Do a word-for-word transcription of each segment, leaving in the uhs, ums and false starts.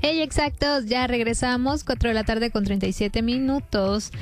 Hey, exactos, ya regresamos, cuatro de la tarde con treinta y siete minutos.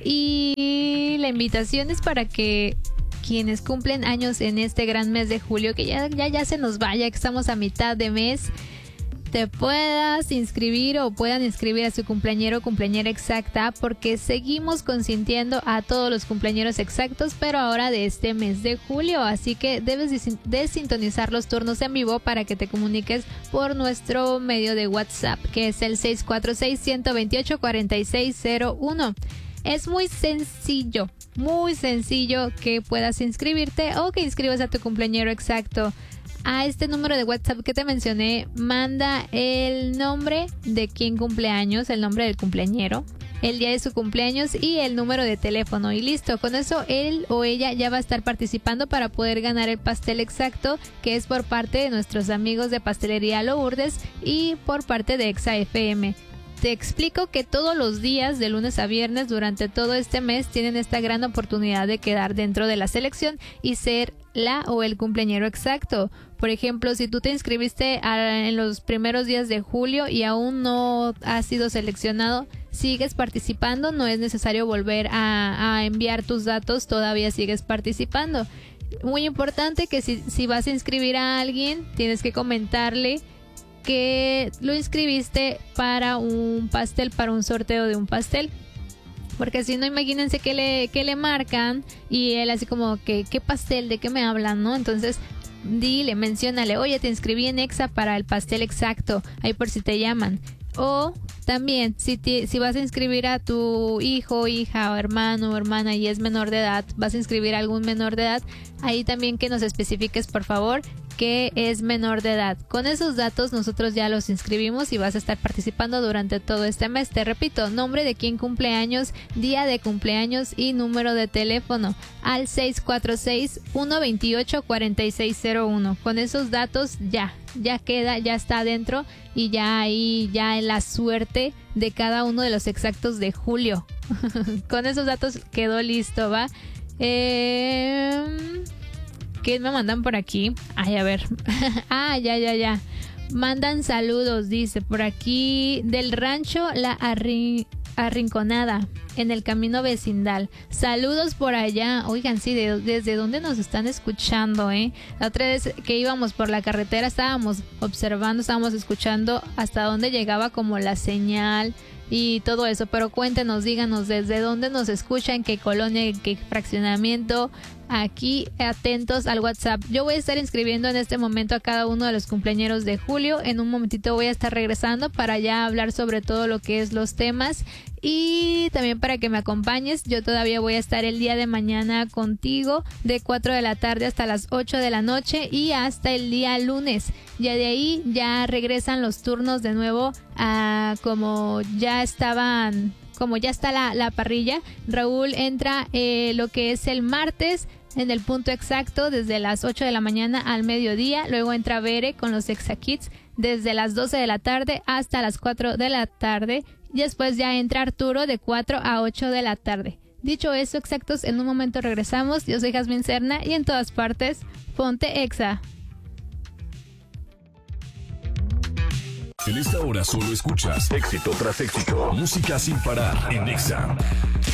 Y la invitación es para que quienes cumplen años en este gran mes de julio, que ya, ya, ya se nos vaya, que estamos a mitad de mes, te puedas inscribir o puedan inscribir a su cumpleañero o cumpleañera exacta, porque seguimos consintiendo a todos los cumpleañeros exactos, pero ahora de este mes de julio. Así que debes de, de sintonizar los turnos en vivo para que te comuniques por nuestro medio de WhatsApp, que es el seis cuatro seis, uno dos ocho, cuatro seis cero uno. Es muy sencillo, muy sencillo que puedas inscribirte o que inscribas a tu cumpleañero exacto. A este número de WhatsApp que te mencioné, manda el nombre de quien cumple años, el nombre del cumpleañero, el día de su cumpleaños y el número de teléfono. Y listo, con eso él o ella ya va a estar participando para poder ganar el pastel exacto, que es por parte de nuestros amigos de Pastelería Lourdes y por parte de Exa F M. Te explico que todos los días, de lunes a viernes, durante todo este mes, tienen esta gran oportunidad de quedar dentro de la selección y ser la o el cumpleañero exacto. Por ejemplo, si tú te inscribiste a, en los primeros días de julio y aún no has sido seleccionado, sigues participando, no es necesario volver a, a enviar tus datos, todavía sigues participando. Muy importante que si, si vas a inscribir a alguien, tienes que comentarle que lo inscribiste para un pastel, para un sorteo de un pastel. Porque si no, imagínense que le, que le marcan y él así como que, ¿qué pastel? ¿De qué me hablan? ¿No? Entonces, dile, menciónale, oye, te inscribí en Exa para el pastel exacto, ahí por si te llaman. O también, si, te, si vas a inscribir a tu hijo, hija o hermano o hermana y es menor de edad, vas a inscribir a algún menor de edad, ahí también que nos especifiques, por favor, que es menor de edad. Con esos datos nosotros ya los inscribimos y vas a estar participando durante todo este mes. Te repito, nombre de quien cumple años, día de cumpleaños y número de teléfono al seis cuatro seis, uno dos ocho, cuatro seis cero uno. Con esos datos ya, ya queda, ya está adentro y ya ahí, ya en la suerte de cada uno de los exactos de julio. Con esos datos quedó listo, ¿va? Eh... ¿Qué me mandan por aquí? Ay, a ver. ah, ya, ya, ya. Mandan saludos, dice por aquí, del rancho La Arri- Arrinconada, en el camino vecinal. Saludos por allá. Oigan, sí, de, desde dónde nos están escuchando, ¿eh? La otra vez que íbamos por la carretera estábamos observando, estábamos escuchando hasta dónde llegaba como la señal y todo eso. Pero cuéntenos, díganos desde dónde nos escuchan, qué colonia, qué fraccionamiento. Aquí atentos al WhatsApp. Yo voy a estar inscribiendo en este momento a cada uno de los cumpleañeros de julio. En un momentito voy a estar regresando para ya hablar sobre todo lo que es los temas y también para que me acompañes. Yo todavía voy a estar el día de mañana contigo de cuatro de la tarde hasta las ocho de la noche y hasta el día lunes. Ya de ahí ya regresan los turnos de nuevo a como ya estaban, como ya está la, la parrilla. Raúl entra eh, lo que es el martes en el punto exacto desde las ocho de la mañana al mediodía. Luego entra Bere con los Exa Kids desde las doce de la tarde hasta las cuatro de la tarde. Y después ya entra Arturo de cuatro a ocho de la tarde. Dicho eso, exactos, en un momento regresamos. Yo soy Jazmín Serna y en todas partes, ponte Exa. En esta hora solo escuchas éxito tras éxito, música sin parar en Exa.